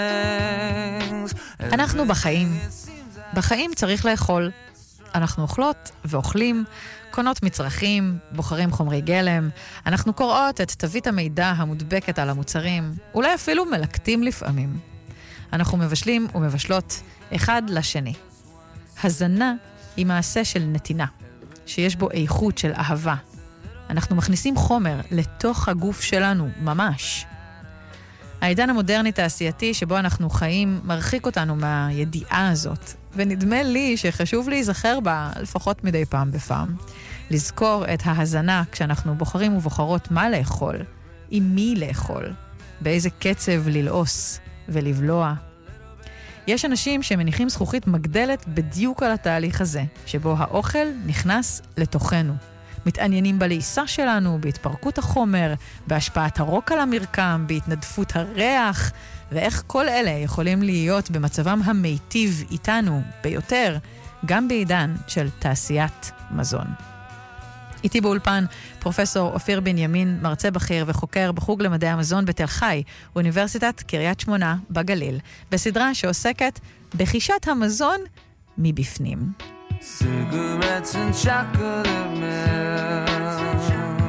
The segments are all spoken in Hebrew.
אנחנו בחיים. בחיים צריך לאכול. אנחנו אוכלות ואוכלים, קונות מצרכים, בוחרים חומרי גלם, אנחנו קוראות את תווית המידע המודבקת על המוצרים, אולי אפילו מלקטים לפעמים. אנחנו מבשלים ומבשלות אחד לשני. הזנה היא מעשה של נתינה, שיש בו איכות של אהבה. אנחנו מכניסים חומר לתוך הגוף שלנו, ממש. העידן המודרני תעשייתי שבו אנחנו חיים מרחיק אותנו מהידיעה הזאת, ונדמה לי שחשוב להיזכר בה לפחות מדי פעם בפעם. לזכור את ההזנה כשאנחנו בוחרים ובוחרות מה לאכול, עם מי לאכול, באיזה קצב ללעוס ולבלוע. יש אנשים שמניחים זכוכית מגדלת בדיוק על התהליך הזה, שבו האוכל נכנס לתוכנו. מתעניינים בלעיסה שלנו, בהתפרקות החומר, בהשפעת הרוק על המרקם, בהתנדפות הריח, ואיך כל אלה יכולים להיות במצבם המיטיב איתנו ביותר, גם בעידן של תעשיית מזון. איתי באולפן פרופסור אופיר בנימין, מרצה בכיר וחוקר בחוג למדעי המזון בתל חי, אוניברסיטת קריית שמונה בגליל, בסדרה שעוסקת בחישת המזון מבפנים. Cigarettes and chocolate milk.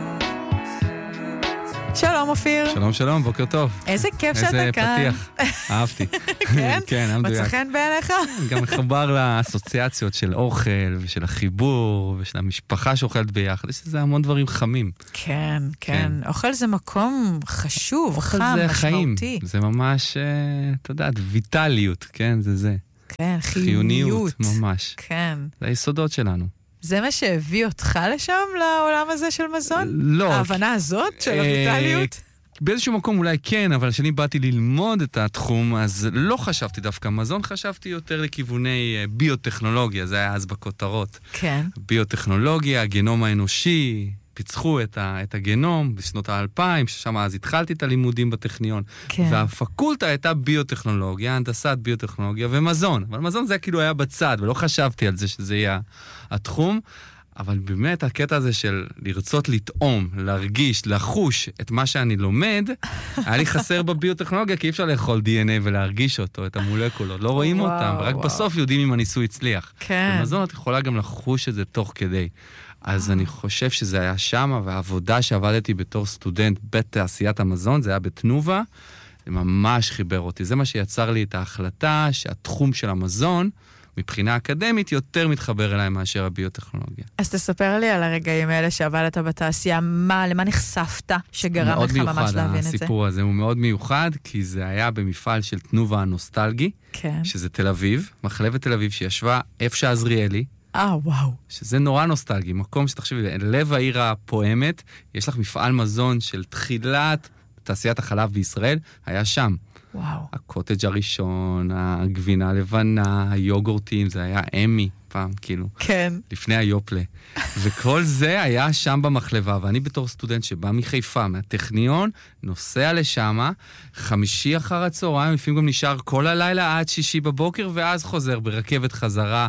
שלום אופיר. שלום שלום, בוקר טוב. איזה כיף שאתה כאן. איזה פתיח, אהבתי. כן? כן, מצא חן בעיניך? גם מחובר לאסוציאציות של אוכל ושל החיבור ושל המשפחה שאוכלת ביחד. יש לזה המון דברים חמים. כן, כן. אוכל זה מקום חשוב, חם, משמעותי. זה ממש, אתה יודע, ויטליות, כן, זה. כן, חיוניות. ממש. כן. זה היסודות שלנו. זה מה שהביא אותך לשם, לעולם הזה של מזון? לא. ההבנה הזאת של הויטליות? באיזשהו מקום אולי כן, אבל כשאני באתי ללמוד את התחום, אז לא חשבתי דווקא מזון, חשבתי יותר לכיווני ביוטכנולוגיה, זה היה אז בכותרות. כן. ביוטכנולוגיה, הגנום האנושי, פיצחו את הגנום בשנות ה-2000, ששם אז התחלתי את הלימודים בטכניון. כן. והפקולטה הייתה ביוטכנולוגיה, הנדסת ביוטכנולוגיה ומזון. אבל מזון זה כאילו היה בצד, ולא חשבתי על זה שזה יהיה התחום. אבל באמת הקטע הזה של לרצות לטעום, להרגיש, לחוש את מה שאני לומד, היה לי חסר בביוטכנולוגיה, כי אי אפשר לאכול DNA ולהרגיש אותו, את המולקולות. לא רואים אותם, ורק בסוף יודעים אם הניסוי הצליח. כן. במזון את יכולה גם לחוש את זה תוך כדי. אז אני חושב שזה היה שמה, והעבודה שעבדתי בתור סטודנט בתעשיית המזון, זה היה בתנובה, זה ממש חיבר אותי. זה מה שיצר לי את ההחלטה שהתחום של המזון, מבחינה אקדמית, יותר מתחבר אליי מאשר הביוטכנולוגיה. אז תספר לי על הרגעים האלה שעבדת בתעשייה, למה נחשפת שגרם לך ממש להבין את זה? מאוד מיוחד, הסיפור הזה הוא מאוד מיוחד, כי זה היה במפעל של תנובה הנוסטלגי, כן. שזה תל אביב, מחלבת תל אביב שישבה אפשה עזריאלי, וואו. שזה נורא נוסטלגי, מקום שתחשבי, לב העיר הפועמת, יש לך מפעל מזון של תחילת תעשיית החלב בישראל, היה שם. וואו. הקוטג' הראשון, הגבינה הלבנה, היוגורטים, זה היה אמי פעם, כאילו. כן. לפני היופלה. וכל זה היה שם במחלבה, ואני בתור סטודנט שבא מחיפה, מהטכניון, נוסע לשם, חמישי אחר הצהריים, לפעמים גם נשאר כל הלילה עד שישי בבוקר, ואז חוזר ברכבת חזרה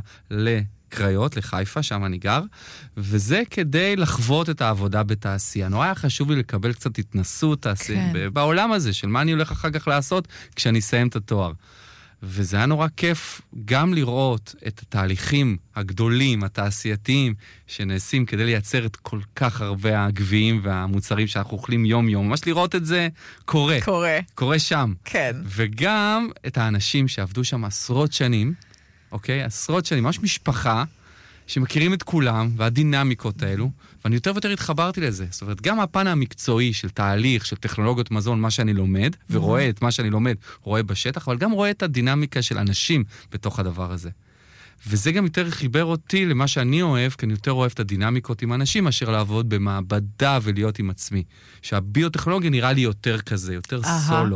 לקריות, לחיפה, שם אני גר, וזה כדי לחוות את העבודה בתעשייה. נורא היה חשוב לי לקבל קצת התנסות בעולם הזה, של מה אני הולך אחר כך לעשות כשאני אסיים את התואר. וזה היה נורא כיף גם לראות את התהליכים הגדולים, התעשייתיים, שנעשים כדי לייצר את כל כך הרבה הגביעים והמוצרים שאנחנו אוכלים יום-יום. ממש לראות את זה קורה. קורה שם. כן. וגם את האנשים שעבדו שם עשרות שנים, אוקיי? עשרות שנים, ממש משפחה, שמכירים את כולם, והדינמיקות האלו, ואני יותר ויותר התחברתי לזה. זאת אומרת, גם הפן המקצועי של תהליך, של טכנולוגיות מזון, מה שאני לומד, ורואה את מה שאני לומד, רואה בשטח, אבל גם רואה את הדינמיקה של אנשים בתוך הדבר הזה. וזה גם יותר חיבר אותי למה שאני אוהב, כי אני יותר אוהב את הדינמיקות עם אנשים, מאשר לעבוד במעבדה ולהיות עם עצמי. שהביוטכנולוגיה נראה לי יותר כזה, יותר סולו.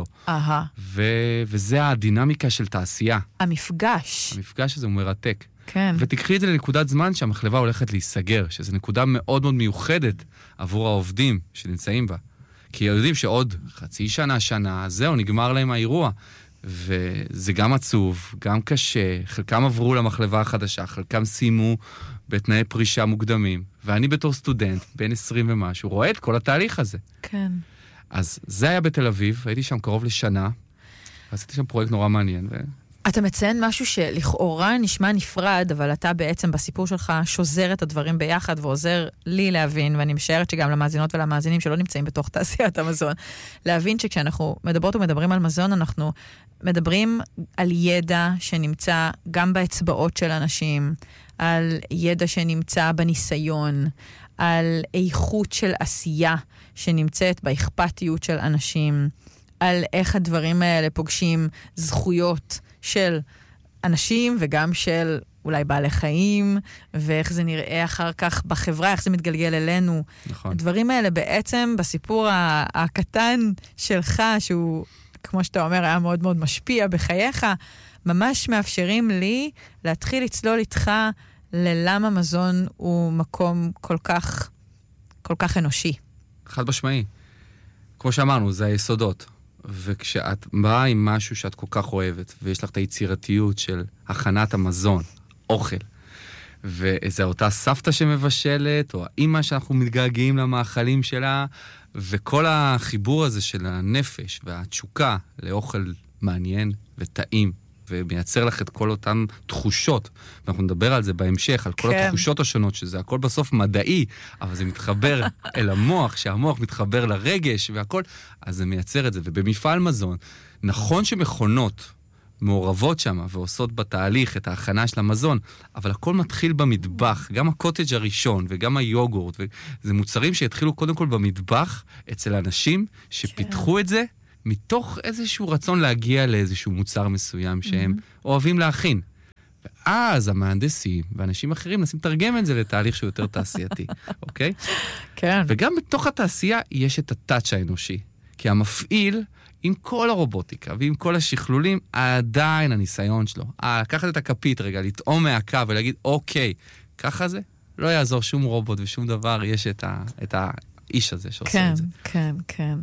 וזה הדינמיקה של תעשייה. המפגש הזה הוא מרתק. כן. ותקחי את זה לנקודת זמן שהמחלבה הולכת להיסגר, שזו נקודה מאוד מאוד מיוחדת עבור העובדים שנמצאים בה. כי יודעים שעוד חצי שנה, זהו, נגמר להם האירוע. וזה גם עצוב, גם קשה, חלקם עברו למחלבה החדשה, חלקם סיימו בתנאי פרישה מוקדמים, ואני בתור סטודנט, בין 20 ומשהו, רואה את כל התהליך הזה. כן. אז זה היה בתל אביב, הייתי שם קרוב לשנה. עשיתי שם פרויקט נורא מעניין. אתה מציין משהו שלכאורה נשמע נפרד, אבל אתה בעצם בסיפור שלך שוזר את הדברים ביחד ועוזר לי להבין, ואני משערת שגם למאזינות ולמאזינים שלא נמצאים בתוך תעשיית המזון, להבין שכשאנחנו מדברות ומדברים על מזון, אנחנו מדברים על ידע שנמצא גם באצבעות של אנשים, על ידע שנמצא בניסיון, על איכות של עשייה שנמצאת באכפתיות של אנשים, על איך הדברים האלה פוגשים זכויות של אנשים וגם של אולי בעלי חיים, ואיך זה נראה אחר כך בחברה, איך זה מתגלגל אלינו. נכון. הדברים האלה בעצם בסיפור הקטן שלך, שהוא, כמו שאתה אומר, היה מאוד מאוד משפיע בחייך, ממש מאפשרים לי להתחיל לצלול איתך ללמה מזון הוא מקום כל כך אנושי. חד משמעי. כמו שאמרנו, זה היסודות. וכשאת באה עם משהו שאת כל כך אוהבת, ויש לך את היצירתיות של הכנת המזון, אוכל, וזה אותה סבתא שמבשלת, או האמא שאנחנו מתגעגעים למאכלים שלה, וכל החיבור הזה של הנפש והתשוקה לאוכל מעניין וטעים, ומייצר לך את כל אותן תחושות, ואנחנו נדבר על זה בהמשך, על כל התחושות השונות, שזה הכל בסוף מדעי, אבל זה מתחבר אל המוח, שהמוח מתחבר לרגש והכל, אז זה מייצר את זה. ובמפעל מזון, נכון שמכונות מעורבות שם, ועושות בתהליך את ההכנה של המזון, אבל הכל מתחיל במטבח, גם הקוטג' הראשון וגם היוגורט, וזה מוצרים שהתחילו קודם כל במטבח, אצל אנשים שפיתחו את זה, מתוך איזשהו רצון להגיע לאיזשהו מוצר מסוים שהם אוהבים להכין. ואז המהנדסים ואנשים אחרים נסים לתרגם את זה לתהליך שהוא יותר תעשייתי, אוקיי? כן. וגם בתוך התעשייה יש את הטאץ' האנושי. כי המפעיל, עם כל הרובוטיקה ועם כל השכלולים, עדיין הניסיון שלו. לקחת את הכפית רגע, לטעום מהקו ולהגיד, אוקיי, ככה זה? לא יעזור שום רובוט ושום דבר, יש את האיש הזה שעושה את זה. כן, כן.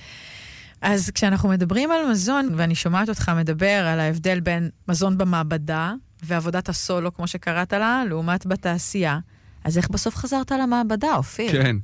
אז כשאנחנו מדברים על מזון, ואני שומעת אותך מדבר על ההבדל בין מזון במעבדה ועבודת הסולו, כמו שקראת לה, לעומת בתעשייה, אז איך בסוף חזרת למעבדה, אופיר? כן.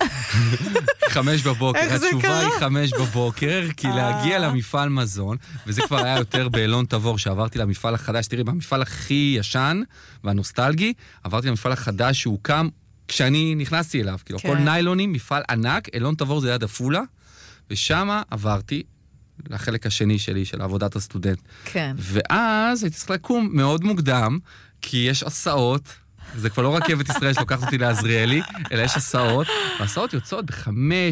5 בבוקר. איך זה קרה? התשובה היא 5 בבוקר, כי להגיע למפעל מזון, וזה כבר היה יותר באלון תבור, שעברתי למפעל החדש, תראי, במפעל הכי ישן והנוסטלגי, עברתי למפעל החדש שהוקם כשאני נכנסתי אליו, כאילו, כל ניילונים, מפעל ענק, אלון תבור זה יד אפולה, ושם עברתי לחלק השני שלי, של עבודת הסטודנט. כן. ואז הייתי צריך לקום מאוד מוקדם, כי יש הסעות, זה כבר לא רכבת ישראל שלוקחת אותי לעזריאלי, אלא יש הסעות, והסעות יוצאות ב5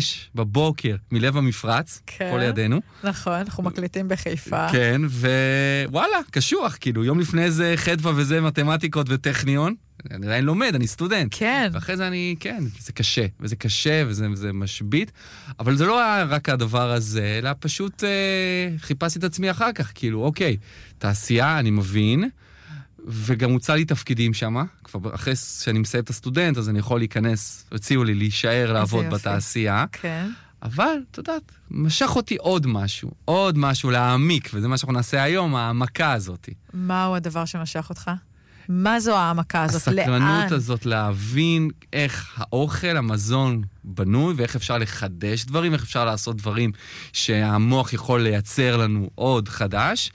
בבוקר מלב המפרץ, כן. פה לידינו. נכון, אנחנו מקליטים בחיפה. כן, ווואלה, קשוח, כאילו, יום לפני זה חדווה וזה מתמטיקות וטכניון, אני עדיין לומד, אני סטודנט. כן. ואחרי זה כן, זה קשה, וזה קשה, וזה משבית, אבל זה לא היה רק הדבר הזה, אלא פשוט חיפשתי את עצמי אחר כך, כאילו, אוקיי, תעשייה, אני מבין, וגם הוצא לי תפקידים שם, כבר אחרי שאני מסיים את הסטודנט, אז אני יכול להיכנס, הציעו לי להישאר לעבוד בתעשייה. כן. אבל, אתה יודעת, משך אותי עוד משהו להעמיק, וזה מה שאנחנו נעשה היום, העמקה הזאת. מהו הדבר שמשך אותך? מה זו העמקה הזאת? הסקרנות הזאת להבין איך האוכל, המזון בנוי, ואיך אפשר לחדש דברים, איך אפשר לעשות דברים שהמוח יכול לייצר לנו עוד חדש,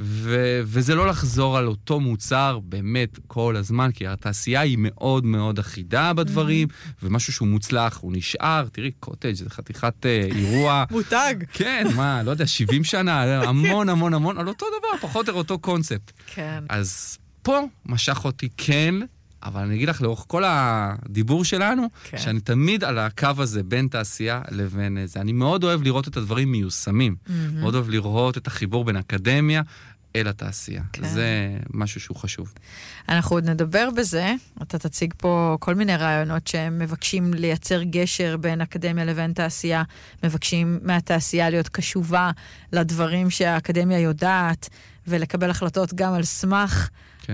וזה לא לחזור על אותו מוצר באמת כל הזמן, כי התעשייה היא מאוד מאוד אחידה בדברים, ומשהו שהוא מוצלח, הוא נשאר, תראי, קוטג' זה חתיכת אירוע. מותג. כן, מה, לא יודע, 70 שנה, המון, על אותו דבר, פחות או אותו קונספט. כן. אז פה משך אותי כן, אבל אני אגיד לך לאורך כל הדיבור שלנו, כן. שאני תמיד על הקו הזה בין תעשייה לבין זה. אני מאוד אוהב לראות את הדברים מיושמים. מאוד אוהב לראות את החיבור בין אקדמיה אל התעשייה. כן. זה משהו שהוא חשוב. אנחנו עוד נדבר בזה. אתה תציג פה כל מיני רעיונות שהם מבקשים לייצר גשר בין אקדמיה לבין תעשייה, מבקשים מהתעשייה להיות קשובה לדברים שהאקדמיה יודעת, ולקבל החלטות גם על סמך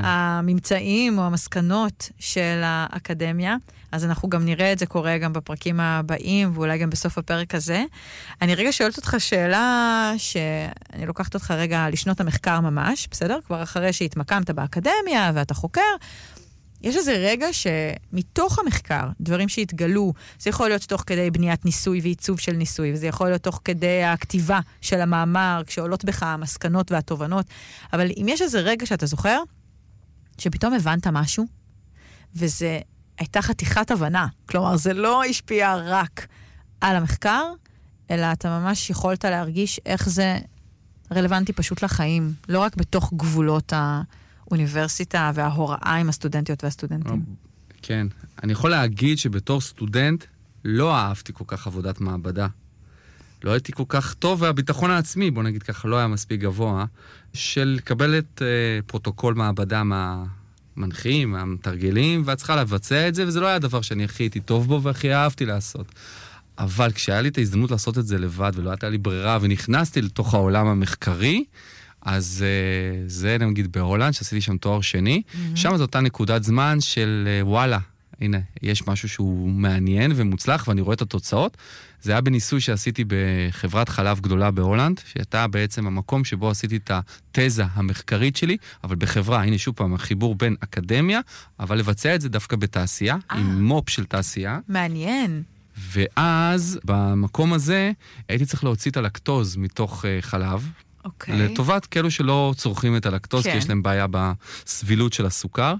הממצאים או המסקנות של האקדמיה. אז אנחנו גם נראה את זה קורה גם בפרקים הבאים, ואולי גם בסוף הפרק הזה. אני רגע שואלת אותך שאלה שאני לוקחת אותך רגע לשנות המחקר ממש, בסדר? כבר אחרי שהתמקמת באקדמיה ואתה חוקר, יש איזה רגע שמתוך המחקר, דברים שהתגלו, זה יכול להיות תוך כדי בניית ניסוי ועיצוב של ניסוי, וזה יכול להיות תוך כדי הכתיבה של המאמר, כשעולות בך המסקנות והתובנות, אבל אם יש איזה רגע שאתה זוכר, שפתאום הבנת משהו, וזה הייתה חתיכת הבנה, כלומר זה לא השפיע רק על המחקר, אלא אתה ממש יכולת להרגיש איך זה רלוונטי פשוט לחיים, לא רק בתוך גבולות האוניברסיטה וההוראה עם הסטודנטיות והסטודנטים. כן, אני יכול להגיד שבתור סטודנט לא אהבתי כל כך עבודת מעבדה. לא הייתי כל כך טוב, והביטחון העצמי, בוא נגיד ככה, לא היה מספיק גבוה, של לקבל את פרוטוקול מעבדה מהמנחים, מהמתרגלים, ואת צריכה לבצע את זה, וזה לא היה הדבר שאני הכי הייתי טוב בו והכי אהבתי לעשות. אבל כשהיה לי את ההזדמנות לעשות את זה לבד, ולא הייתה לי ברירה, ונכנסתי לתוך העולם המחקרי, אז זה נגיד בהולנד, שעשיתי שם תואר שני, שם זו אותה נקודת זמן של וואלה, הנה, יש משהו שהוא מעניין ומוצלח, ואני רואה את התוצאות. זה היה בניסוי שעשיתי בחברת חלב גדולה בהולנד, שהייתה בעצם המקום שבו עשיתי את התזה המחקרית שלי, אבל בחברה, הנה שוב פעם, החיבור בין אקדמיה, אבל לבצע את זה דווקא בתעשייה, עם מופ של תעשייה. מעניין. ואז, במקום הזה, הייתי צריך להוציא את הלקטוז מתוך חלב, לטובת כאלו שלא צורכים את הלקטוז, כי יש להם בעיה בסבילות של הסוכר,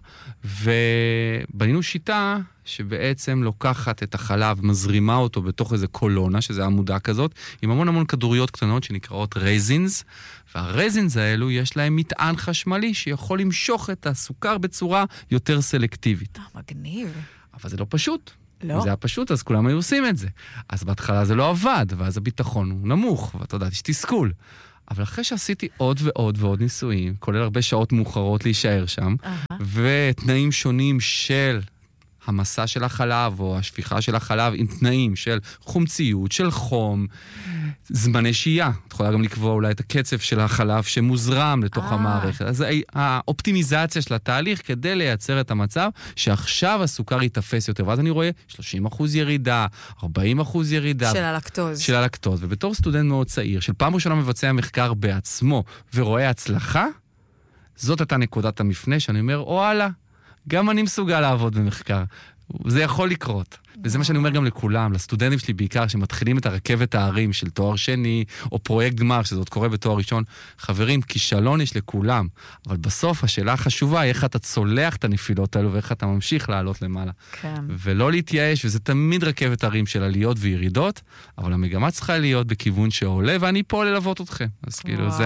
ובנינו שיטה שבעצם לוקחת את החלב, מזרימה אותו בתוך איזה קולונה, שזה עמודה כזאת, עם המון המון כדוריות קטנות שנקראות רייזינס, והרייזינס האלו יש להם מטען חשמלי שיכול למשוך את הסוכר בצורה יותר סלקטיבית. מגניב. אבל זה לא פשוט. לא. אם זה היה פשוט, אז כולם היו עושים את זה. אז בהתחלה זה לא עבד, ואז הביטחון הוא נמוך, ואתה יודעת, יש תסכול. אבל אחרי שעשיתי עוד ועוד ועוד ניסויים, כולל הרבה שעות מאוחרות להישאר שם, ותנאים שונים של המסע של החלב, או השפיכה של החלב, עם תנאים של חומציות, של חום, זמני שהייה. את יכולה גם לקבוע אולי את הקצב של החלב שמוזרם לתוך המערכת. אז האופטימיזציה של התהליך כדי לייצר את המצב שעכשיו הסוכר יתפס יותר. ואז אני רואה 30% ירידה, 40% ירידה. של הלקטוז. של הלקטוז. ובתור סטודנט מאוד צעיר, של פעם ראשונה מבצע מחקר בעצמו ורואה הצלחה, זאת הייתה נקודת המפנה שאני אומר, וואלה, גם אני מסוגל לעבוד במחקר. זה יכול לקרות. וזה מה שאני אומר גם לכולם, לסטודנטים שלי בעיקר, שמתחילים את הרכבת הערים של תואר שני, או פרויקט גמר, שזה עוד קורה בתואר ראשון. חברים, כישלון יש לכולם. אבל בסוף השאלה החשובה היא איך אתה צולח את הנפילות האלו, ואיך אתה ממשיך לעלות למעלה. כן. ולא להתייאש, וזה תמיד רכבת הערים של עליות וירידות, אבל המגמה צריכה להיות בכיוון שעולה, ואני פה ללוות אתכם. אז כאילו, זה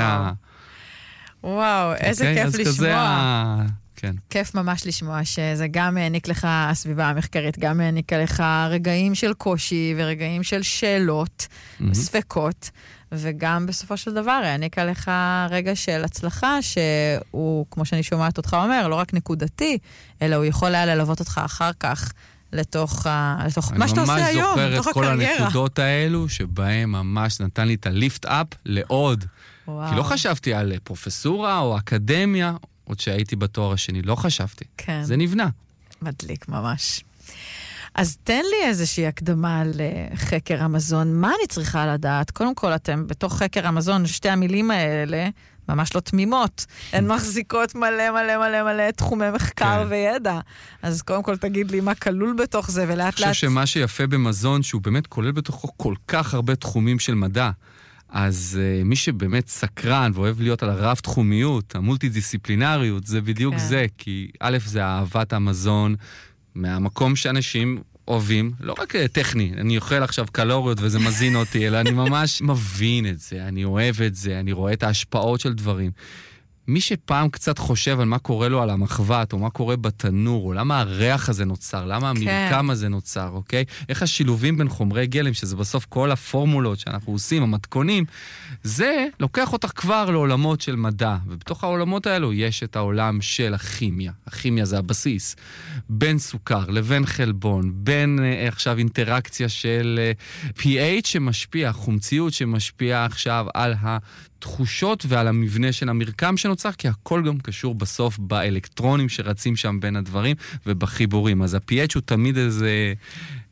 וואו, איזה כיף לשמוע. כן. כיף ממש לשמוע שזה גם העניק לך הסביבה המחקרית, גם העניק לך רגעים של קושי ורגעים של שאלות, ספקות, וגם בסופו של דבר העניק לך רגע של הצלחה שהוא, כמו שאני שומעת אותך אומר, לא רק נקודתי, אלא הוא יכול היה ללוות אותך אחר כך לתוך מה שאתה עושה היום, לתוך הקריירה. אני ממש זוכר את כל הנקודות האלו שבהם ממש נתן לי את הליפט-אפ לעוד. וואו. כי לא חשבתי על פרופסורה או אקדמיה, עוד שהייתי בתואר השני, לא חשבתי. כן. זה נבנה. מדליק ממש. אז תן לי איזושהי הקדמה לחקר המזון. מה אני צריכה לדעת? קודם כל, אתם בתוך חקר המזון, שתי המילים האלה, ממש לא תמימות. הן מחזיקות מלא מלא מלא מלא תחומי מחקר וידע. אז קודם כל תגיד לי מה כלול בתוך זה, ולאט לאט... אני חושב שמה שיפה במזון, שהוא באמת כולל בתוכו כל כך הרבה תחומים של מדע, אז מי שבאמת סקרן ואוהב להיות על הרב תחומיות, המולטי-דיסציפלינריות, זה בדיוק זה, כי א' זה אהבת המזון, מהמקום שאנשים אוהבים, לא רק טכני, אני אוכל עכשיו קלוריות וזה מזין אותי, אלא אני ממש מבין את זה, אני אוהב את זה, אני רואה את ההשפעות של דברים. מי שפעם קצת חושב על מה קורה לו על המחבת, או מה קורה בתנור, או למה הריח הזה נוצר, למה המרקם הזה נוצר, אוקיי? איך השילובים בין חומרי גלם, שזה בסוף כל הפורמולות שאנחנו עושים, המתכונים, זה לוקח אותך כבר לעולמות של מדע, ובתוך העולמות האלו יש את העולם של הכימיה. הכימיה זה הבסיס. בין סוכר לבין חלבון, בין עכשיו אינטראקציה של pH שמשפיע, חומציות שמשפיע עכשיו על תחושות ועל המבנה של המרקם שנוצר, כי הכל גם קשור בסוף באלקטרונים שרצים שם בין הדברים ובחיבורים. אז ה-pH הוא תמיד איזה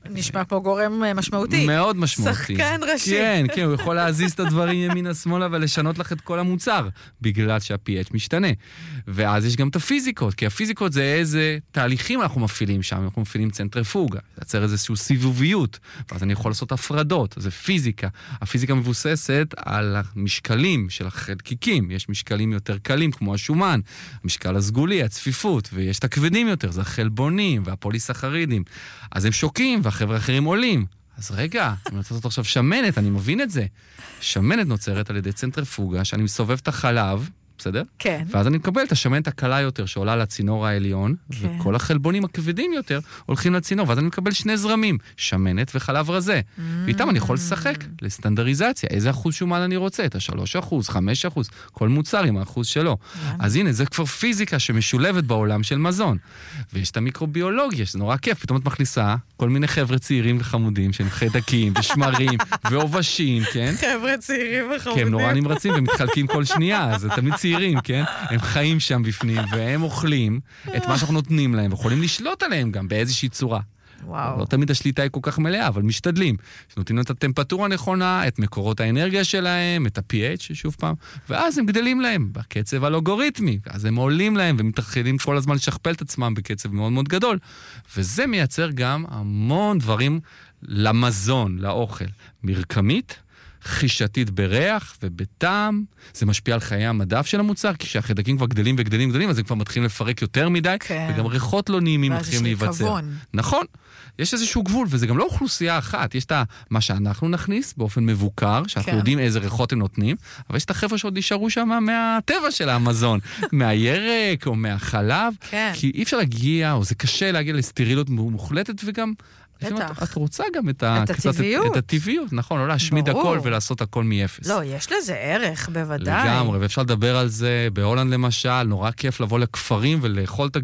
נשמע פה גורם משמעותי. מאוד משמעותי. שחקן ראשי. כן, כן, הוא יכול להזיז את הדברים ימינה-שמאלה ולשנות לך את כל המוצר, בגלל שה-pH משתנה. ואז יש גם את הפיזיקות, כי הפיזיקות זה איזה תהליכים אנחנו מפעילים שם, אנחנו מפעילים צנטריפוגה, לייצר איזושהי סיבוביות, ואז אני יכול לעשות הפרדות, זה פיזיקה. הפיזיקה מבוססת על המשקלים של החלקיקים, יש משקלים יותר קלים כמו השומן, המשקל הסגולי, הצפיפות, ויש את הכבדים יותר, זה החלבונים והפוליסחרידים. אז הם שוקים והחבר'ה האחרים עולים. אז רגע, אני רוצה לעשות עכשיו שמנת, אני מבין את זה. שמנת נוצרת על ידי צנטריפוגה, שאני מסובב את החלב, בסדר? כן. ואז אני מקבל את השמנת הקלה יותר שעולה לצינור העליון, כן. וכל החלבונים הכבדים יותר הולכים לצינור, ואז אני מקבל שני זרמים, שמנת וחלב רזה. ואיתם אני יכול לשחק לסטנדריזציה, איזה אחוז שומן אני רוצה, את ה3%, 5%, כל מוצר עם האחוז שלו. אז הנה, זה כבר פיזיקה שמשולבת בעולם של מזון. ויש את המיקרוביולוגיה, שזה נורא כיף, פתאום את מכניסה כל מיני חבר'ה צעירים וחמודים, שהם חיידקים ושמרים ועובשים, כן? חבר'ה צעירים וחמודים. כי הם נורא נמרצים ומתחלקים כל שנייה, זה תמיד צעירים, כן? הם חיים שם בפנים, והם אוכלים את מה שאנחנו נותנים להם, ויכולים לשלוט עליהם גם באיזושהי צורה. וואו. לא תמיד השליטה היא כל כך מלאה, אבל משתדלים. נותנים להם את הטמפרטורה הנכונה, את מקורות האנרגיה שלהם, את ה-pH, שוב פעם, ואז הם גדלים להם בקצב הלוגוריתמי, ואז הם עולים להם ומתחילים כל הזמן לשכפל את עצמם בקצב מאוד מאוד גדול. וזה מייצר גם המון דברים למזון, לאוכל. מרקמית, חישתית בריח ובטעם, זה משפיע על חיי המדף של המוצר, כי כשהחיידקים כבר גדלים וגדלים וגדלים, אז הם כבר מתחילים לפרק יותר מדי, כן. וגם ריחות לא נעימים מתחילים להיווצר. כבון. נכון, יש איזשהו גבול, וזה גם לא אוכלוסייה אחת, יש את מה שאנחנו נכניס באופן מבוקר, שאנחנו כן. יודעים איזה ריחות הם נותנים, אבל יש את החבר'ה שעוד נשארו שם מהטבע של המזון, מהירק או מהחלב, כן. כי אי אפשר להגיע, או זה קשה להגיע לסטריליות מוחלטת, וגם בטח. את רוצה גם את הטבעיות. את הטבעיות, נכון, לא להשמיד ברור. הכל ולעשות הכל מאפס. לא, יש לזה ערך, בוודאי. לגמרי, ואפשר לדבר על זה בהולנד למשל, נורא כיף לבוא לכפרים ולאכול את